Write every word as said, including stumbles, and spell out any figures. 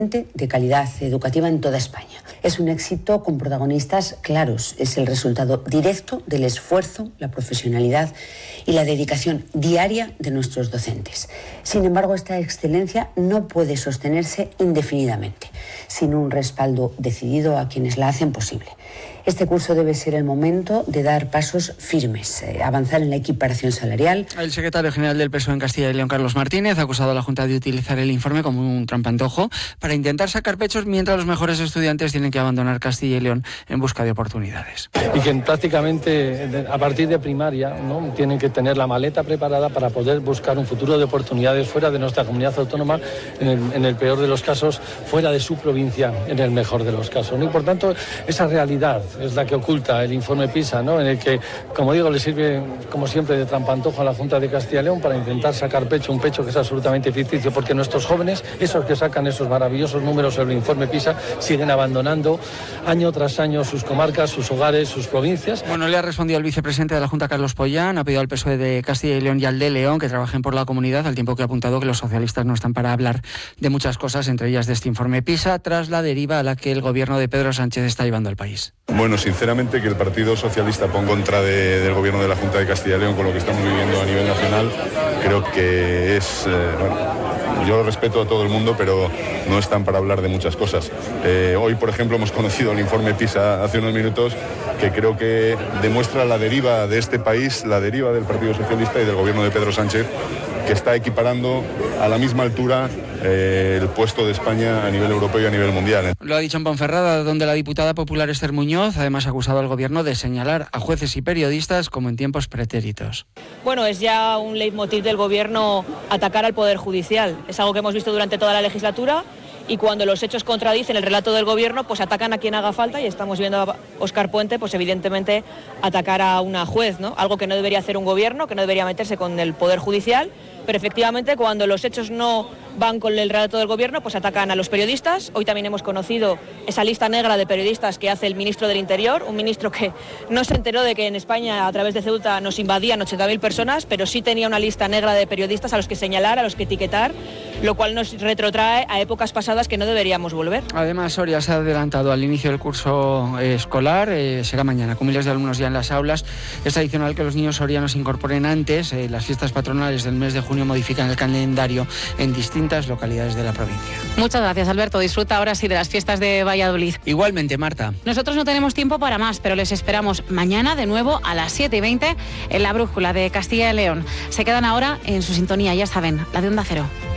de calidad educativa en toda España. Es un éxito con protagonistas claros. Es el resultado directo del esfuerzo, la profesionalidad y la dedicación diaria de nuestros docentes. Sin embargo, esta excelencia no puede sostenerse indefinidamente, sin un respaldo decidido a quienes la hacen posible. Este curso debe ser el momento de dar pasos firmes, eh, avanzar en la equiparación salarial. El secretario general del P S O E en Castilla y León, Carlos Martínez, ha acusado a la Junta de utilizar el informe como un trampantojo para intentar sacar pechos mientras los mejores estudiantes tienen que abandonar Castilla y León en busca de oportunidades. Y que prácticamente a partir de primaria, ¿no?, tienen que tener la maleta preparada para poder buscar un futuro de oportunidades fuera de nuestra comunidad autónoma, en el, en el peor de los casos, fuera de su provincia, en el mejor de los casos, ¿no? Y por tanto, esa realidad es la que oculta el informe PISA, ¿no?, en el que, como digo, le sirve, como siempre, de trampantojo a la Junta de Castilla y León para intentar sacar pecho, un pecho que es absolutamente ficticio, porque nuestros jóvenes, esos que sacan esos maravillosos números sobre el informe PISA, siguen abandonando año tras año sus comarcas, sus hogares, sus provincias. Bueno, le ha respondido el vicepresidente de la Junta, Carlos Pollán, ha pedido al P S O E de Castilla y León y al de León que trabajen por la comunidad, al tiempo que ha apuntado que los socialistas no están para hablar de muchas cosas, entre ellas de este informe PISA, tras la deriva a la que el gobierno de Pedro Sánchez está llevando al país. Bueno, sinceramente, que el Partido Socialista ponga en contra de, del gobierno de la Junta de Castilla y León con lo que estamos viviendo a nivel nacional, creo que es... Eh, bueno, yo respeto a todo el mundo, pero no están para hablar de muchas cosas. Eh, hoy, por ejemplo, hemos conocido el informe PISA hace unos minutos, que creo que demuestra la deriva de este país, la deriva del Partido Socialista y del gobierno de Pedro Sánchez, que está equiparando a la misma altura eh, el puesto de España a nivel europeo y a nivel mundial. Lo ha dicho en Ponferrada, donde la diputada popular Esther Muñoz además ha acusado al gobierno de señalar a jueces y periodistas como en tiempos pretéritos. Bueno, es ya un leitmotiv del gobierno atacar al Poder Judicial. Es algo que hemos visto durante toda la legislatura, y cuando los hechos contradicen el relato del gobierno, pues atacan a quien haga falta, y estamos viendo a Óscar Puente, pues evidentemente atacar a una juez, ¿no? Algo que no debería hacer un gobierno, que no debería meterse con el Poder Judicial, pero efectivamente cuando los hechos no van con el relato del gobierno, pues atacan a los periodistas. Hoy también hemos conocido esa lista negra de periodistas que hace el ministro del Interior, un ministro que no se enteró de que en España a través de Ceuta nos invadían ochenta mil personas, pero sí tenía una lista negra de periodistas a los que señalar, a los que etiquetar, lo cual nos retrotrae a épocas pasadas que no deberíamos volver. Además, Soria se ha adelantado al inicio del curso eh, escolar, eh, será mañana, con miles de alumnos ya en las aulas. Es tradicional que los niños sorianos se incorporen antes. Eh, las fiestas patronales del mes de junio modifican el calendario en distintas localidades de la provincia. Muchas gracias, Alberto. Disfruta ahora sí de las fiestas de Valladolid. Igualmente, Marta. Nosotros no tenemos tiempo para más, pero les esperamos mañana de nuevo a las siete y veinte en la Brújula de Castilla y León. Se quedan ahora en su sintonía, ya saben, la de Onda Cero.